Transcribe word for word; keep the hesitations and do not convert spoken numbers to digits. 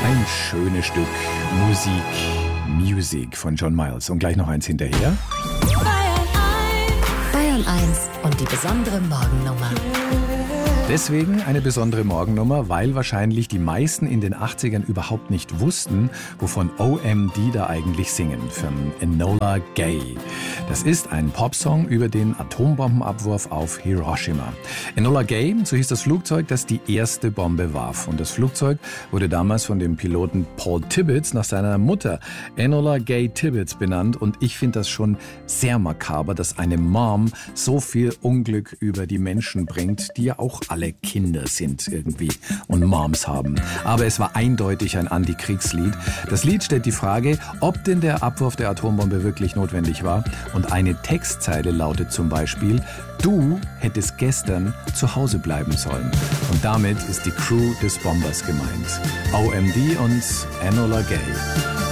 Ein schönes Stück Musik, Music von John Miles. Und gleich noch eins hinterher. Bayern eins und die besondere Morgennummer. Deswegen eine besondere Morgennummer, weil wahrscheinlich die meisten in den achtzigern überhaupt nicht wussten, wovon O M D da eigentlich singen, von Enola Gay. Das ist ein Popsong über den Atombombenabwurf auf Hiroshima. Enola Gay, so hieß das Flugzeug, das die erste Bombe warf. Und das Flugzeug wurde damals von dem Piloten Paul Tibbets nach seiner Mutter Enola Gay Tibbets benannt. Und ich finde das schon sehr makaber, dass eine Mom so viel Unglück über die Menschen bringt, die ja auch alle Kinder sind irgendwie und Moms haben. Aber es war eindeutig ein Antikriegslied. Das Lied stellt die Frage, ob denn der Abwurf der Atombombe wirklich notwendig war. Und eine Textzeile lautet zum Beispiel: Du hättest gestern zu Hause bleiben sollen. Und damit ist die Crew des Bombers gemeint. O M D und Enola Gay.